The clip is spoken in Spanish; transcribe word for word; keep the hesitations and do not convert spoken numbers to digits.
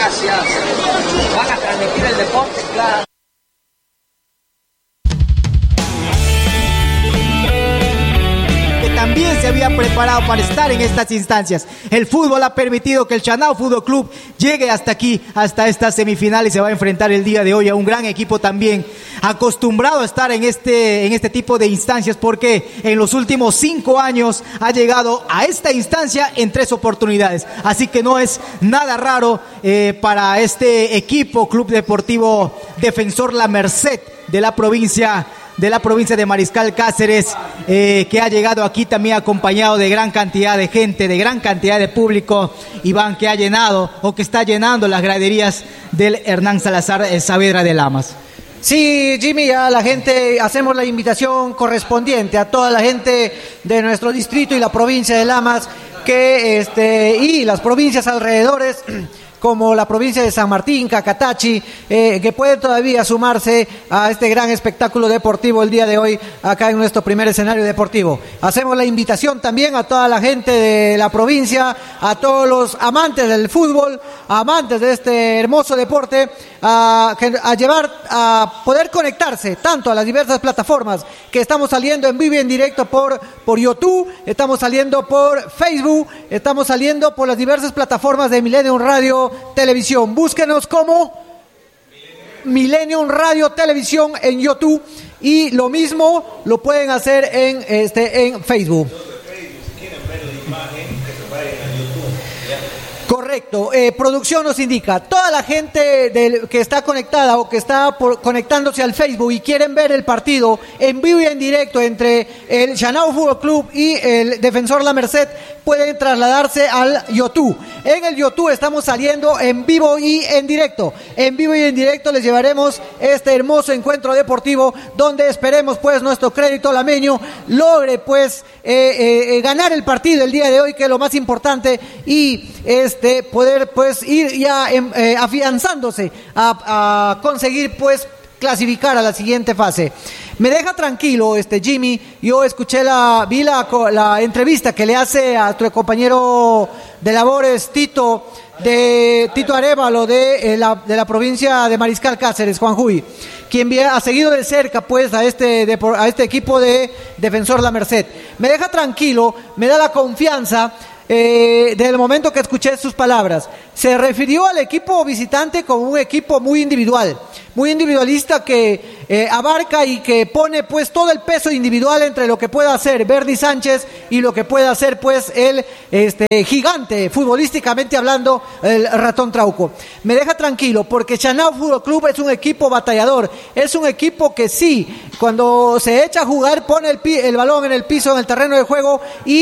gracias. Van a transmitir el deporte, claro. También se había preparado para estar en estas instancias. El fútbol ha permitido que el Chanao Fútbol Club llegue hasta aquí, hasta esta semifinal, y se va a enfrentar el día de hoy a un gran equipo también acostumbrado a estar en este, en este tipo de instancias, porque en los últimos cinco años ha llegado a esta instancia en tres oportunidades. Así que no es nada raro eh, para este equipo, Club Deportivo Defensor La Merced de la provincia de la provincia de Mariscal Cáceres, eh, que ha llegado aquí también acompañado de gran cantidad de gente, de gran cantidad de público, Iván, que ha llenado o que está llenando las graderías del Hernán Salazar eh, Saavedra de Lamas. Sí, Jimmy, a la gente hacemos la invitación correspondiente a toda la gente de nuestro distrito y la provincia de Lamas, que este y las provincias alrededores, como la provincia de San Martín, Cacatachi, eh, que pueden todavía sumarse a este gran espectáculo deportivo el día de hoy, acá en nuestro primer escenario deportivo. Hacemos la invitación también a toda la gente de la provincia, a todos los amantes del fútbol, amantes de este hermoso deporte, a, a llevar, a poder conectarse tanto a las diversas plataformas que estamos saliendo en vivo y en directo por, por YouTube, estamos saliendo por Facebook, estamos saliendo por las diversas plataformas de Millennium Radio Televisión. Búsquenos como Millennium Radio Televisión en YouTube, y lo mismo lo pueden hacer en este en Facebook. Correcto, eh, producción nos indica, toda la gente del, que está conectada o que está por, conectándose al Facebook y quieren ver el partido en vivo y en directo entre el Chanao Fútbol Club y el Defensor La Merced, pueden trasladarse al YouTube. En el YouTube estamos saliendo en vivo y en directo. En vivo y en directo les llevaremos este hermoso encuentro deportivo, donde esperemos pues nuestro Crédito Lameño logre pues eh, eh, ganar el partido el día de hoy, que es lo más importante, y este poder pues ir ya eh, afianzándose a, a conseguir pues clasificar a la siguiente fase. Me deja tranquilo, este Jimmy. Yo escuché la, vi la, la entrevista que le hace a tu compañero de labores Tito, de Tito Arévalo de, eh, la, de la provincia de Mariscal Cáceres, Juan Juy, quien ha seguido de cerca pues a este, de, a este equipo de Defensor La Merced. Me deja tranquilo, me da la confianza. Eh, desde el momento que escuché sus palabras, se refirió al equipo visitante como un equipo muy individual, muy individualista, que eh, abarca y que pone pues todo el peso individual entre lo que pueda hacer Verdi Sánchez y lo que pueda hacer pues el este, gigante, futbolísticamente hablando, el Ratón Trauco. Me deja tranquilo, porque Chanao Fútbol Club es un equipo batallador, es un equipo que sí, cuando se echa a jugar, pone el, pi- el balón en el piso, en el terreno de juego, y